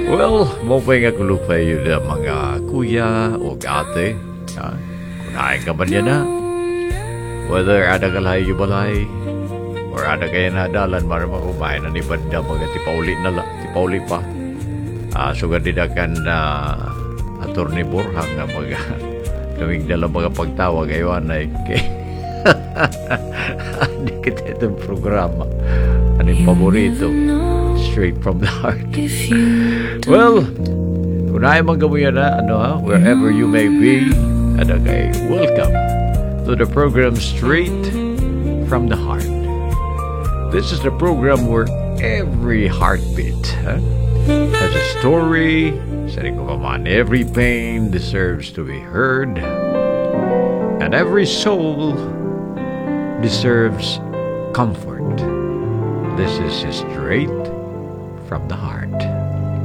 Well, mapay nga kulupay yun ang mga kuya o ate. Ha? Kunain ka ba niya na? Whether ada kalay yung balay, or ada kaya nadalan para makumain na ni banda mga tipauli na tipauli pa. Sugad din akan attorney Borhang nga mga kaming dala mga pagtawag aywan ay kay di kita itong programa. Ano yung paborito? Straight from the heart. Well, kung ayaw magawa na, wherever you may be, welcome to the program Straight from the Heart. This is the program where every heartbeat has a story. Sabi ko man, every pain deserves to be heard, and every soul deserves comfort. This is Straight from the Heart.